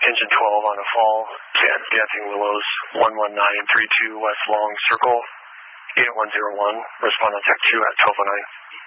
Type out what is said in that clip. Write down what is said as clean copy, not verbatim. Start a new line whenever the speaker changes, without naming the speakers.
engine 12 on a fall, Dancing Willows, 11932 West Long Circle, 8101, respond on Tech 2 at 1209.